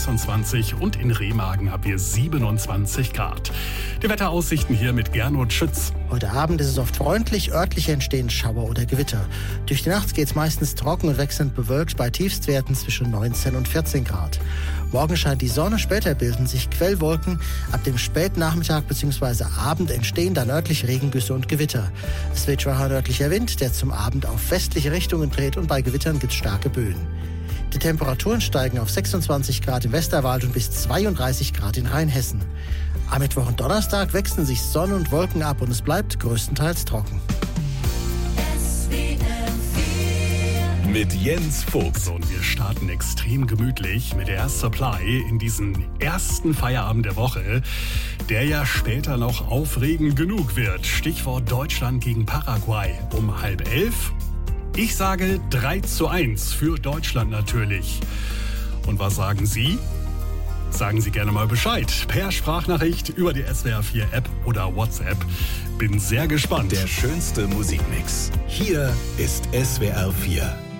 26 und in Remagen haben wir 27 Grad. Die Wetteraussichten hier mit Gernot Schütz. Heute Abend ist es oft freundlich, örtlich entstehen Schauer oder Gewitter. Durch die Nacht geht es meistens trocken und wechselnd bewölkt bei Tiefstwerten zwischen 19 und 14 Grad. Morgen scheint die Sonne, später bilden sich Quellwolken. Ab dem Spätnachmittag bzw. Abend entstehen dann örtlich Regengüsse und Gewitter. Es weht schwacher nördlicher Wind, der zum Abend auf westliche Richtungen dreht und bei Gewittern gibt es starke Böen. Die Temperaturen steigen auf 26 Grad im Westerwald und bis 32 Grad in Rheinhessen. Am Mittwoch und Donnerstag wechseln sich Sonne und Wolken ab und es bleibt größtenteils trocken. Mit Jens Fuchs. Und wir starten extrem gemütlich mit Air Supply in diesen ersten Feierabend der Woche, der ja später noch aufregend genug wird. Stichwort Deutschland gegen Paraguay um 10:30. Ich sage 3:1 für Deutschland natürlich. Und was sagen Sie? Sagen Sie gerne mal Bescheid. Per Sprachnachricht über die SWR 4 App oder WhatsApp. Bin sehr gespannt. Der schönste Musikmix. Hier ist SWR 4.